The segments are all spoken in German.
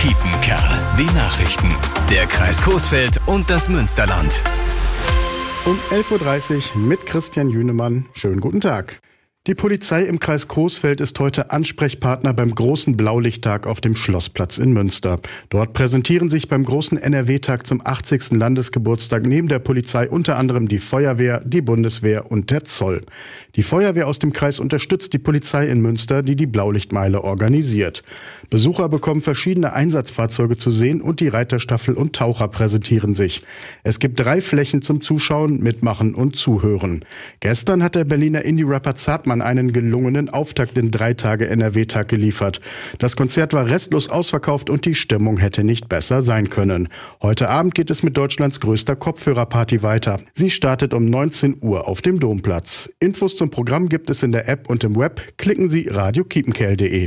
Kiepenkerl. Die Nachrichten. Der Kreis Coesfeld und das Münsterland. Um 11.30 Uhr mit Christian Jünemann. Schönen guten Tag. Die Polizei im Kreis Coesfeld ist heute Ansprechpartner beim großen Blaulichttag auf dem Schlossplatz in Münster. Dort präsentieren sich beim großen NRW-Tag zum 80. Landesgeburtstag neben der Polizei unter anderem die Feuerwehr, die Bundeswehr und der Zoll. Die Feuerwehr aus dem Kreis unterstützt die Polizei in Münster, die die Blaulichtmeile organisiert. Besucher bekommen verschiedene Einsatzfahrzeuge zu sehen und die Reiterstaffel und Taucher präsentieren sich. Es gibt 3 Flächen zum Zuschauen, Mitmachen und Zuhören. Gestern hat der Berliner Indie-Rapper Zartmann einen gelungenen Auftakt in 3 Tage NRW-Tag geliefert. Das Konzert war restlos ausverkauft und die Stimmung hätte nicht besser sein können. Heute Abend geht es mit Deutschlands größter Kopfhörerparty weiter. Sie startet um 19 Uhr auf dem Domplatz. Infos zum Programm gibt es in der App und im Web. Klicken Sie radiokiepenkerl.de.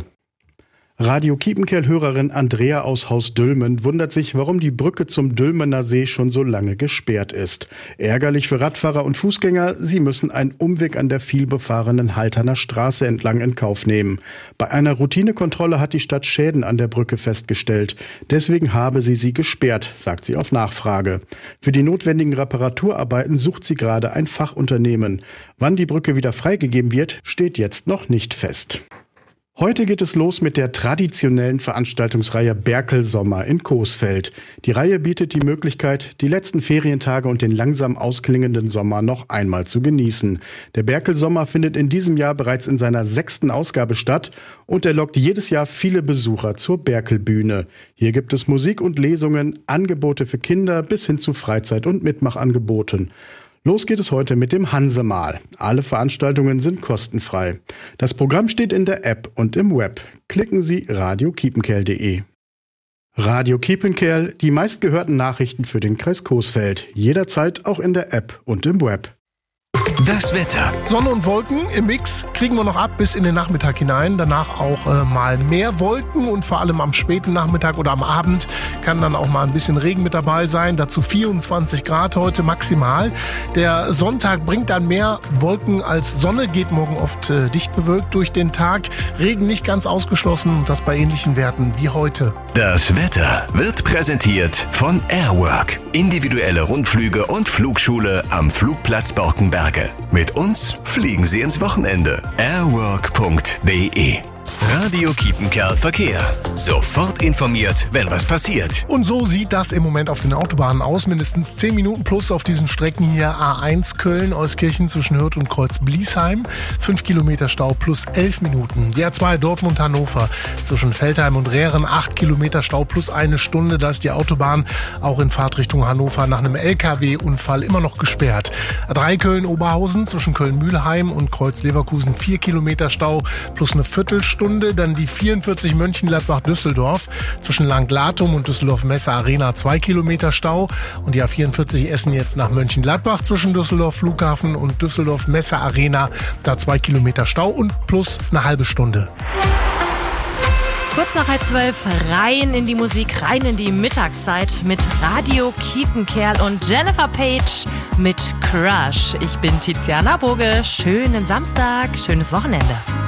Radio Kiepenkerl-Hörerin Andrea aus Haus Dülmen wundert sich, warum die Brücke zum Dülmener See schon so lange gesperrt ist. Ärgerlich für Radfahrer und Fußgänger, sie müssen einen Umweg an der vielbefahrenen Halterner Straße entlang in Kauf nehmen. Bei einer Routinekontrolle hat die Stadt Schäden an der Brücke festgestellt. Deswegen habe sie gesperrt, sagt sie auf Nachfrage. Für die notwendigen Reparaturarbeiten sucht sie gerade ein Fachunternehmen. Wann die Brücke wieder freigegeben wird, steht jetzt noch nicht fest. Heute geht es los mit der traditionellen Veranstaltungsreihe Berkel-Sommer in Coesfeld. Die Reihe bietet die Möglichkeit, die letzten Ferientage und den langsam ausklingenden Sommer noch einmal zu genießen. Der Berkel-Sommer findet in diesem Jahr bereits in seiner 6. Ausgabe statt und er lockt jedes Jahr viele Besucher zur Berkel-Bühne. Hier gibt es Musik und Lesungen, Angebote für Kinder bis hin zu Freizeit- und Mitmachangeboten. Los geht es heute mit dem Hansemahl. Alle Veranstaltungen sind kostenfrei. Das Programm steht in der App und im Web. Klicken Sie radiokiepenkerl.de. Radio Kiepenkerl, die meistgehörten Nachrichten für den Kreis Coesfeld. Jederzeit auch in der App und im Web. Das Wetter. Sonne und Wolken im Mix kriegen wir noch ab bis in den Nachmittag hinein. Danach auch mal mehr Wolken und vor allem am späten Nachmittag oder am Abend kann dann auch mal ein bisschen Regen mit dabei sein. Dazu 24 Grad heute maximal. Der Sonntag bringt dann mehr Wolken als Sonne, geht morgen oft dicht bewölkt durch den Tag. Regen nicht ganz ausgeschlossen, das bei ähnlichen Werten wie heute. Das Wetter wird präsentiert von Airwork. Individuelle Rundflüge und Flugschule am Flugplatz Borkenberge. Mit uns fliegen Sie ins Wochenende. airwork.de. Radio Kiepenkerl Verkehr. Sofort informiert, wenn was passiert. Und so sieht das im Moment auf den Autobahnen aus. Mindestens 10 Minuten plus auf diesen Strecken hier. A1 Köln, Euskirchen zwischen Hürth und Kreuz-Bliesheim. 5 Kilometer Stau plus 11 Minuten. Die A2 Dortmund-Hannover zwischen Veltheim und Rehren. 8 Kilometer Stau plus 1 Stunde. Da ist die Autobahn auch in Fahrtrichtung Hannover nach einem LKW-Unfall immer noch gesperrt. A3 Köln-Oberhausen zwischen Köln-Mühlheim und Kreuz-Leverkusen. 4 Kilometer Stau plus eine Viertelstunde. Dann die 44 Mönchengladbach-Düsseldorf zwischen Langlatum und Düsseldorf-Messe-Arena 2 Kilometer Stau. Und die A44 Essen jetzt nach Mönchengladbach zwischen Düsseldorf-Flughafen und Düsseldorf-Messe-Arena. Da 2 Kilometer Stau und plus eine halbe Stunde. Kurz nach 11:30 rein in die Musik, rein in die Mittagszeit mit Radio Kiepenkerl und Jennifer Page mit Crush. Ich bin Tiziana Boge. Schönen Samstag, schönes Wochenende.